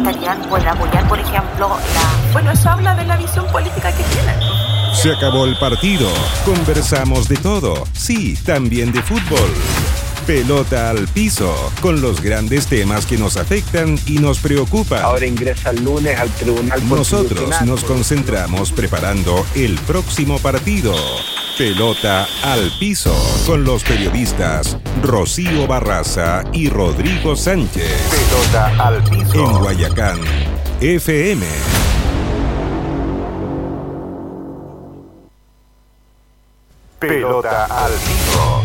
estarían por apoyar, por ejemplo, Bueno, eso habla de la visión política que tienen. Se acabó el partido. Conversamos de todo. Sí, también de fútbol. Pelota al piso, con los grandes temas que nos afectan y nos preocupan. Ahora ingresa el lunes al Tribunal Constitucional. Nosotros nos concentramos preparando el próximo partido. Pelota al piso, con los periodistas Rocío Barraza y Rodrigo Sánchez. Pelota al piso. En Guayacán, FM. Pelota al piso.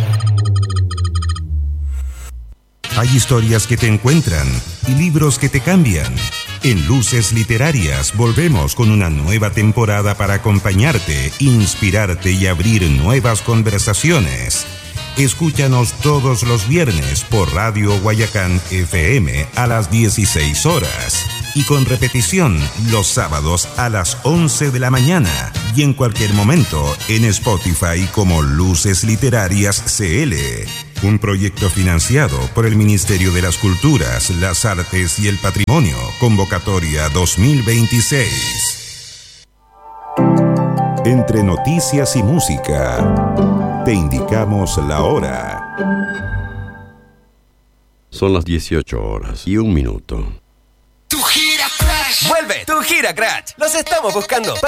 Hay historias que te encuentran y libros que te cambian. En Luces Literarias volvemos con una nueva temporada para acompañarte, inspirarte y abrir nuevas conversaciones. Escúchanos todos los viernes por Radio Guayacán FM a las 16 horas y con repetición los sábados a las 11 de la mañana y en cualquier momento en Spotify como Luces Literarias CL. Un proyecto financiado por el Ministerio de las Culturas, las Artes y el Patrimonio. Convocatoria 2026. Entre noticias y música, te indicamos la hora. Son las 18:01. ¡Tu gira Crash! ¡Vuelve! ¡Tu gira Crash! ¡Los estamos buscando!